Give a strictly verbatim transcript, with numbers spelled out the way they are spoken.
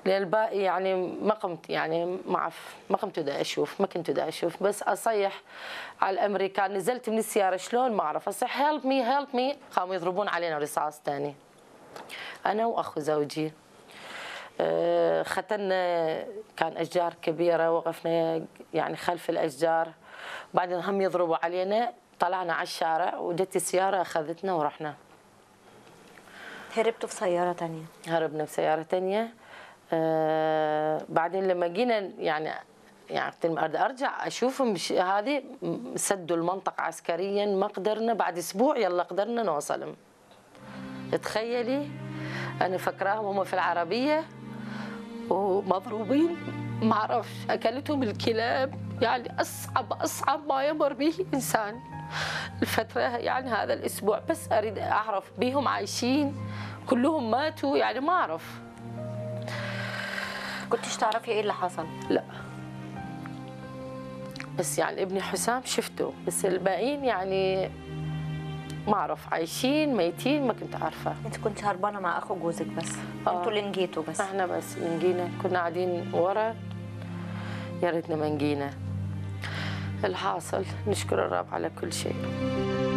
لأن الباقي يعني ما قمت، يعني ما أعرف، ما قمت دا أشوف، ما كنت دا أشوف، بس أصيح على الأمريكان. نزلت من السيارة شلون ما أعرف، أصيح هيلب مي هيلب مي، قاموا يضربون علينا رصاص ثاني، أنا وأخو زوجي. أه ختنا، كان أشجار كبيرة، وقفنا يعني خلف الأشجار، بعدين هم يضربوا علينا، طلعنا على الشارع وجت السيارة أخذتنا ورحنا. هربتوا في سيارة تانية؟ هربنا بسيارة تانية. آه بعدين لما جينا يعني يعني ارجع اشوفهم هذه سدوا المنطقة عسكريا، ما قدرنا بعد اسبوع يلا قدرنا نوصلهم. تخيلي انا فكراهم هم في العربية ومضروبين، ما اعرفش اكلتهم الكلاب، يعني اصعب اصعب ما يمر به انسان الفترة، يعني هذا الاسبوع. بس اريد اعرف بيهم عايشين كلهم ماتوا، يعني ما اعرف. كنتش تعرفي ايه اللي حصل؟ لا، بس يعني ابني حسام شفته، بس الباقيين يعني ما اعرف عايشين ميتين، ما كنت عارفه. انت كنت هربانه مع اخو جوزك بس؟ آه. انتوا اللي نجيتوا بس؟ احنا بس اللي نجينا، كنا قاعدين ورا، يا ريتنا ما نجينا. الحاصل نشكر الرب على كل شيء.